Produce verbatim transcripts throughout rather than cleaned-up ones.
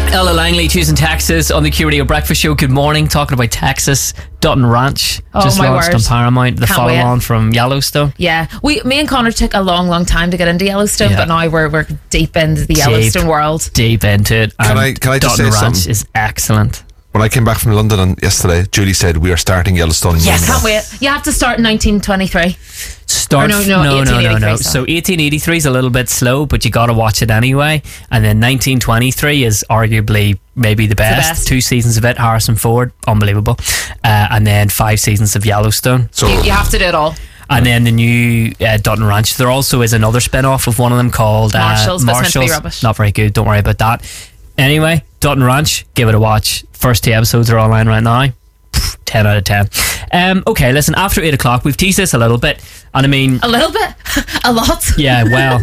Ella Langley, Tuesday in Texas on the Q Radio Breakfast Show. Good morning. Talking about Texas, Dutton Ranch. Oh, just my launched word. on Paramount. The Can't follow wait. on from Yellowstone. Yeah, we, me and Connor took a long, long time to get into Yellowstone, Yeah. but now we're we're deep into the Yellowstone world. Deep into it. Can And I- can I just Dutton say Ranch something? is excellent. When I came back from London on yesterday, Julie said we are starting Yellowstone. Yes, Monday. can't wait. You have to start in nineteen twenty-three. Start Or no, f- no, no, no, no, eighteen no. eighty-three, So eighteen eighty-three is a little bit slow, but you got to watch it anyway. And then nineteen twenty-three is arguably maybe the best. best. Two seasons of it. Harrison Ford, unbelievable. Uh, and then five seasons of Yellowstone. So You, you have to do it all. And then the new uh, Dutton Ranch. There also is another spin-off of one of them called uh, Marshalls, but it's meant to be Marshalls. rubbish. Not very good. Don't worry about that. Anyway, Dutton Ranch. Give it a watch. First two episodes are online right now. Pff, ten out of ten. Um, okay, listen. After eight o'clock, we've teased this a little bit, and I mean, A little bit, a lot. yeah. Well,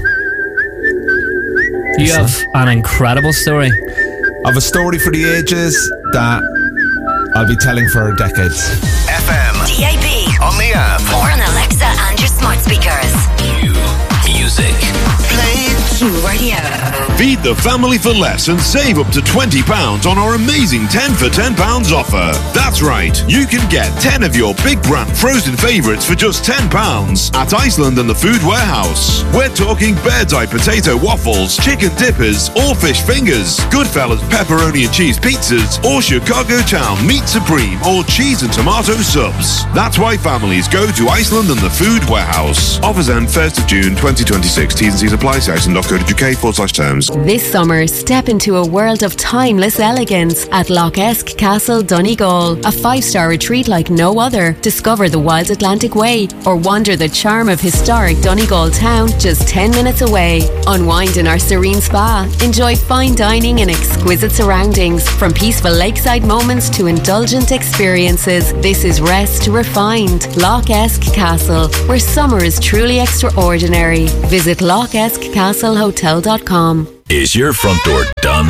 you have an incredible story. I have a story for the ages that I'll be telling for decades. F M, D A B, on the app. or on Alexa and your smart speakers. Q Music. Play Q Radio. Feed the family for less and save up to twenty pounds on our amazing ten for ten pounds offer. That's right, you can get ten of your big brand frozen favourites for just ten pounds at Iceland and the Food Warehouse. We're talking Bird's Eye potato waffles, chicken dippers, or fish fingers, Goodfellas pepperoni and cheese pizzas, or Chicago Town meat supreme or cheese and tomato subs. That's why families go to Iceland and the Food Warehouse. Offers end first of June twenty twenty-six. T's and C's apply. See iceland dot co dot uk forward slash terms. This summer, step into a world of timeless elegance at Loch Esk Castle, Donegal. A five-star retreat like no other. Discover the wild Atlantic Way or wander the charm of historic Donegal town just ten minutes away. Unwind in our serene spa. Enjoy fine dining and exquisite surroundings. From peaceful lakeside moments to indulgent experiences, this is rest refined. Loch Esk Castle, where summer is truly extraordinary. Visit loch esk castle hotel dot com. Is your front door done?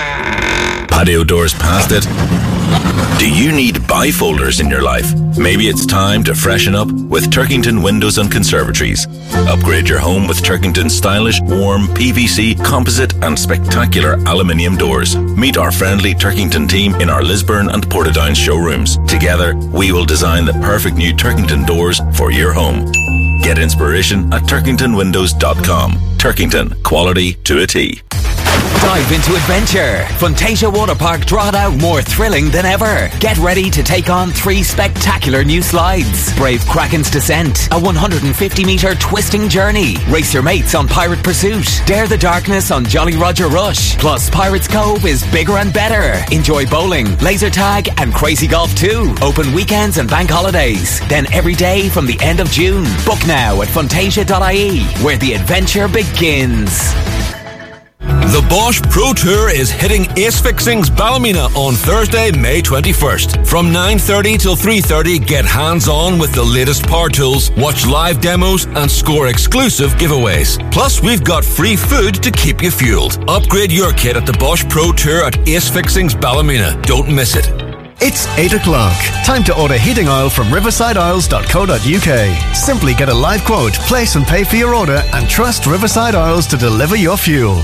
Patio doors past it? Do you need bifolders in your life? Maybe it's time to freshen up with Turkington Windows and Conservatories. Upgrade your home with Turkington's stylish, warm, P V C, composite and spectacular aluminium doors. Meet our friendly Turkington team in our Lisburn and Portadown showrooms. Together, we will design the perfect new Turkington doors for your home. Get inspiration at turkington windows dot com. Turkington, quality to a T. Dive into adventure. Fantasia Water Park Drogheda more thrilling than ever. Get ready to take on three spectacular new slides. Brave Kraken's Descent, a one hundred fifty metre twisting journey. Race your mates on Pirate Pursuit. Dare the darkness on Jolly Roger Rush. Plus, Pirates Cove is bigger and better. Enjoy bowling, laser tag and crazy golf too. Open weekends and bank holidays. Then every day from the end of June. Book now at fantasia dot I E, where the adventure begins. The Bosch Pro Tour is hitting Ace Fixings Ballymena on Thursday, May twenty-first. From nine thirty till three thirty, get hands-on with the latest power tools, watch live demos and score exclusive giveaways. Plus, we've got free food to keep you fueled. Upgrade your kit at the Bosch Pro Tour at Ace Fixings Ballymena. Don't miss it. It's eight o'clock. Time to order heating oil from riverside oils dot co dot uk. Simply get a live quote, place and pay for your order, and trust Riverside Oils to deliver your fuel.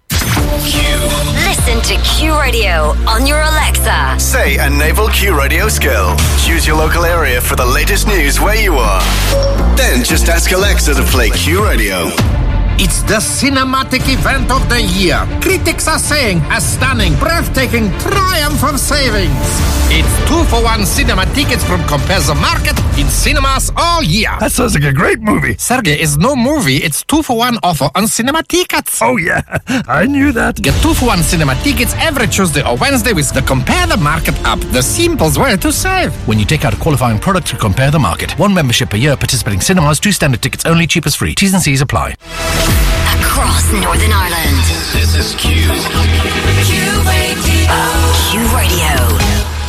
Listen to Q Radio on your Alexa. Say a naval Q radio skill. Choose your local area for the latest news where you are. Then just ask Alexa to play Q Radio. It's the cinematic event of the year. Critics are saying a stunning, breathtaking triumph of savings. It's two for one cinema tickets from Compare the Market in cinemas all year. That sounds like a great movie. Sergey, is no movie. It's two for one offer on cinema tickets. Oh yeah, I knew that. Get two for one cinema tickets every Tuesday or Wednesday with the Compare the Market app. The simplest way to save. When you take out a qualifying product to Compare the Market. One membership per year, participating cinemas, two standard tickets only, cheapest free. T's and C's apply. Across Northern Ireland. This is Q. Q Radio. Q Radio.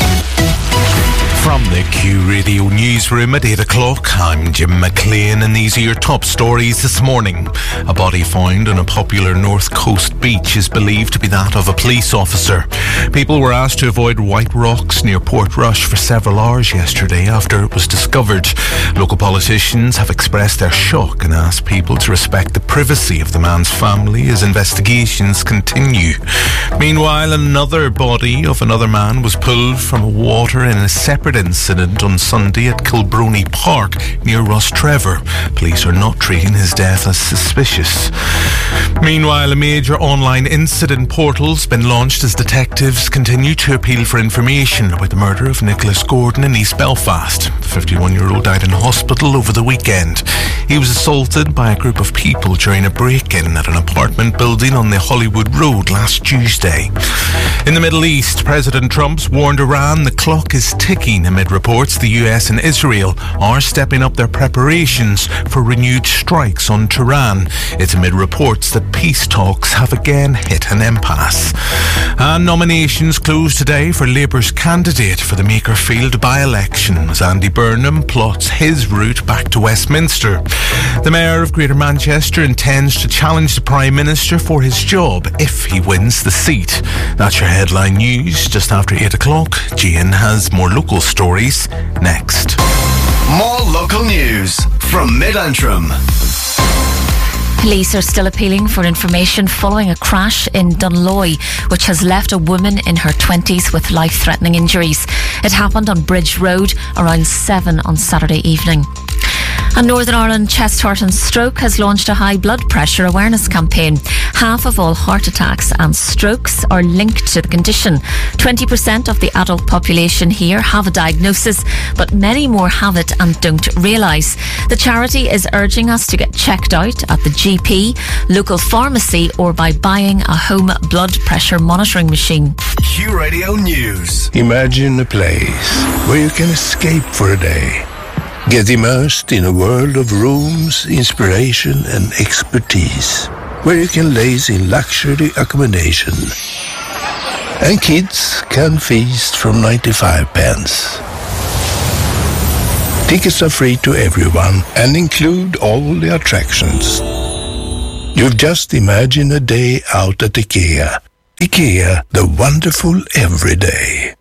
From the Q Radio newsroom at eight o'clock, I'm Jim McLean and these are your top stories this morning. A body found on a popular North Coast beach is believed to be that of a police officer. People were asked to avoid white rocks near Portrush for several hours yesterday after it was discovered. Local politicians have expressed their shock and asked people to respect the privacy of the man's family as investigations continue. Meanwhile, another body of another man was pulled from water in a separate incident on Sunday at Kilbrony Park near Rostrevor. Police are not treating his death as suspicious. Meanwhile, a major online incident portal's been launched as detectives continue to appeal for information about the murder of Nicholas Gordon in East Belfast. The fifty-one-year-old died in hospital over the weekend. He was assaulted by a group of people during a break-in at an apartment building on the Hollywood Road last Tuesday. In the Middle East, President Trump's warned Iran the clock is ticking amid reports the U S and Israel are stepping up their preparations for renewed strikes on Tehran. It's amid reports that peace talks have again hit an impasse. And nominations close today for Labour's candidate for the Makerfield by-election as Andy Burnham plots his route back to Westminster. The Mayor of Greater Manchester intends to challenge the Prime Minister for his job if he wins the seat. That's your headline news just after eight o'clock. Gian has more local stories next. More local news from Mid-Antrim. Police are still appealing for information following a crash in Dunloy, which has left a woman in her twenties with life-threatening injuries. It happened on Bridge Road around seven on Saturday evening. And Northern Ireland Chest, Heart and Stroke has launched a high blood pressure awareness campaign. Half of all heart attacks and strokes are linked to the condition. twenty percent of the adult population here have a diagnosis, but many more have it and don't realise. The charity is urging us to get checked out at the G P, local pharmacy or by buying a home blood pressure monitoring machine. Q Radio News. Imagine a place where you can escape for a day. Get immersed in a world of rooms, inspiration and expertise, where you can laze in luxury accommodation. And kids can feast from ninety-five pence. Tickets are free to everyone and include all the attractions. You've just imagined a day out at IKEA. IKEA, the wonderful everyday.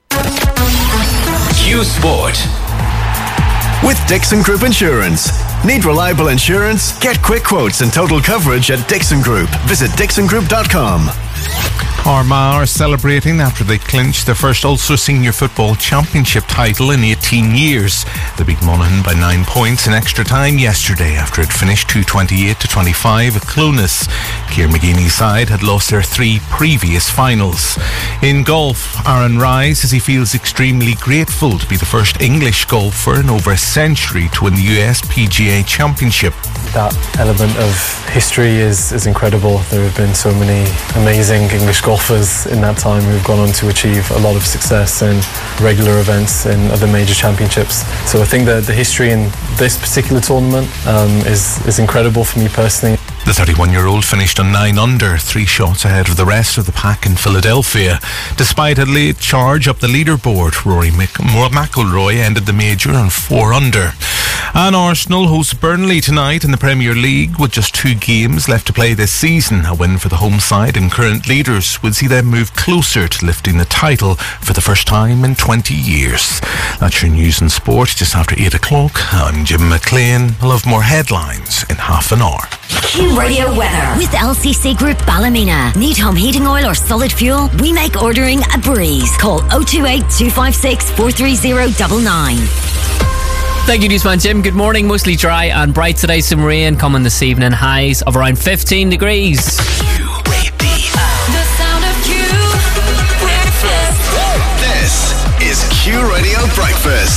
Q Sport. With Dixon Group Insurance. Need reliable insurance? Get quick quotes and total coverage at Dixon Group. Visit dixon group dot com. Armagh are celebrating after they clinched their first Ulster Senior Football Championship title in eighteen years. They beat Monaghan by nine points in extra time yesterday after it finished two twenty-eight to twenty-five at Clones. Ciara McGeeney's side had lost their three previous finals. In golf, Aaron Rai says he feels extremely grateful to be the first English golfer in over a century to win the U S P G A Championship. That element of history is, is incredible. There have been so many amazing English golfers in that time who've gone on to achieve a lot of success in regular events in other major championships. So I think that the history in this particular tournament um, is, is incredible for me personally. The thirty-one-year-old finished on nine under, three shots ahead of the rest of the pack in Philadelphia. Despite a late charge up the leaderboard, Rory Mc- McIlroy ended the major on four under. And Arsenal host Burnley tonight in the Premier League with just two games left to play this season. A win for the home side and current leaders would see them move closer to lifting the title for the first time in twenty years. That's your news and sport just after eight o'clock. I'm Jim McLean. I'll have more headlines in half an hour. Q Radio weather with L C C Group Ballymena. Need home heating oil or solid fuel? We make ordering a breeze. Call oh two eight, two five six, four three oh nine nine. Thank you, Newsman Jim. Good morning. Mostly dry and bright today. Some rain coming this evening. Highs of around fifteen degrees. The sound of Q. This is Q Radio Breakfast.